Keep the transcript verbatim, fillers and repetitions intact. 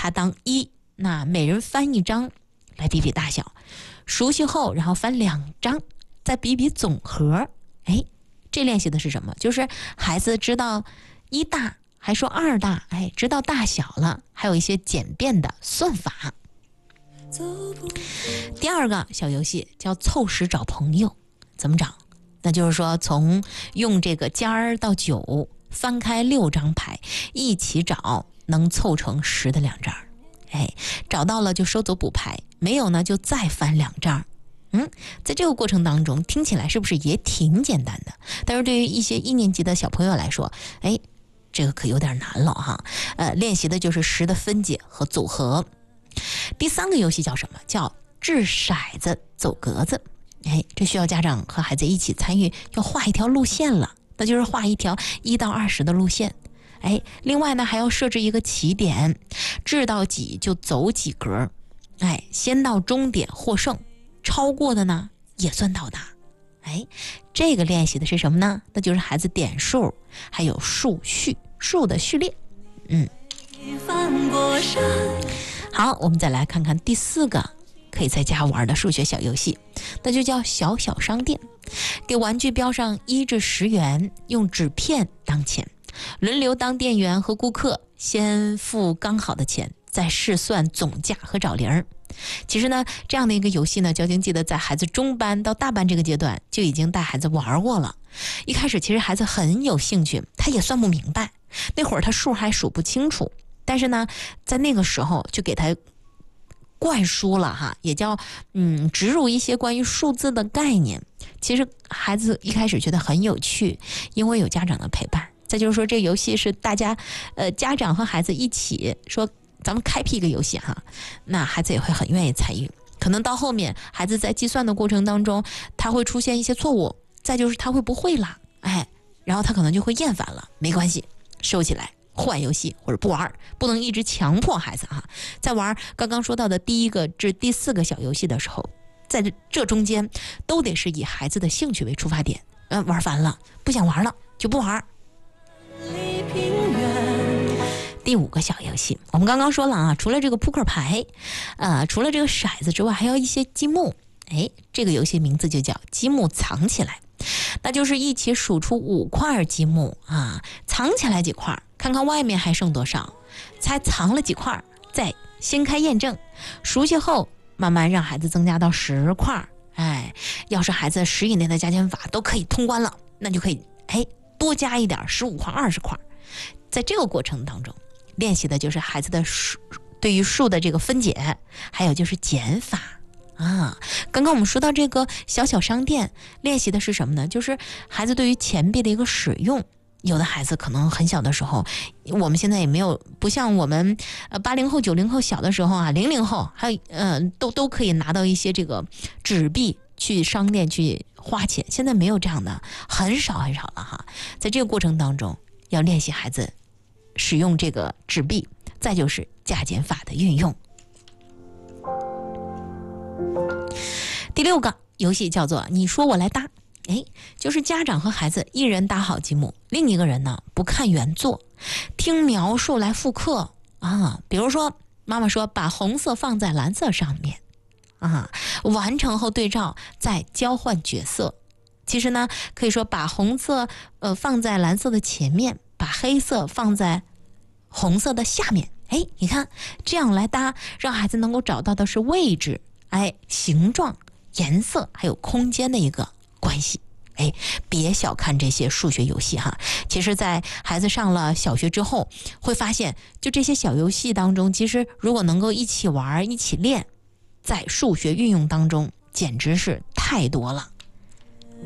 它当一，那每人翻一张来比比大小，熟悉后然后翻两张，再比比总和。哎，这练习的是什么？就是孩子知道一大还说二大，哎，知道大小了，还有一些简便的算法。第二个小游戏叫凑十找朋友，怎么找？那就是说从用这个尖儿到九，翻开六张牌一起找，能凑成十的两张。哎，找到了就收走补牌，没有呢就再翻两张。嗯，在这个过程当中听起来是不是也挺简单的？但是对于一些一年级的小朋友来说，哎，这个可有点难了哈。呃，练习的就是十的分解和组合。第三个游戏叫什么？叫掷骰子走格子。哎，这需要家长和孩子一起参与，要画一条路线了，那就是画一条一到二十的路线。哎，另外呢还要设置一个起点，掷到几就走几格。哎，先到终点获胜，超过的呢也算到达。哎，这个练习的是什么呢？那就是孩子点数，还有数序，数的序列。嗯，好，我们再来看看第四个可以在家玩的数学小游戏，那就叫小小商店。给玩具标上一至十元，用纸片当钱，轮流当店员和顾客，先付刚好的钱，再试算总价和找零。其实呢，这样的一个游戏呢，交警记得在孩子中班到大班这个阶段就已经带孩子玩过了。一开始其实孩子很有兴趣，他也算不明白，那会儿他数还数不清楚，但是呢，在那个时候就给他灌输了哈，也叫嗯植入一些关于数字的概念。其实孩子一开始觉得很有趣，因为有家长的陪伴。再就是说，这游戏是大家呃家长和孩子一起说，咱们开辟一个游戏哈，那孩子也会很愿意参与。可能到后面孩子在计算的过程当中，他会出现一些错误，再就是他会不会了，哎，然后他可能就会厌烦了。没关系，收起来，换游戏或者不玩，不能一直强迫孩子哈。在玩刚刚说到的第一个至第四个小游戏的时候，在这中间都得是以孩子的兴趣为出发点。嗯，玩烦了，不想玩了就不玩。第五个小游戏，我们刚刚说了啊，除了这个扑克牌，呃，除了这个骰子之外，还有一些积木。哎，这个游戏名字就叫积木藏起来，那就是一起数出五块积木啊，藏起来几块，看看外面还剩多少，猜藏了几块，再掀开验证，熟悉后慢慢让孩子增加到十块。哎，要是孩子十以内的加减法都可以通关了，那就可以哎多加一点，十五块、二十块。在这个过程当中，练习的就是孩子的数对于数的这个分解，还有就是减法啊。刚刚我们说到这个小小商店，练习的是什么呢？就是孩子对于钱币的一个使用。有的孩子可能很小的时候，我们现在也没有不像我们呃八零后九零后小的时候啊，零零后还有嗯、呃、都都可以拿到一些这个纸币去商店去花钱，现在没有这样的，很少很少了哈。在这个过程当中，要练习孩子使用这个纸币，再就是加减法的运用。第六个游戏叫做你说我来搭。哎，就是家长和孩子一人搭好积木，另一个人呢不看原作，听描述来复刻啊。比如说妈妈说把红色放在蓝色上面啊，完成后对照再交换角色。其实呢可以说把红色呃放在蓝色的前面，把黑色放在红色的下面。哎，你看这样来搭，让孩子能够找到的是位置、哎形状、颜色还有空间的一个关系。哎，别小看这些数学游戏哈，其实在孩子上了小学之后，会发现就这些小游戏当中，其实如果能够一起玩一起练，在数学运用当中简直是太多了。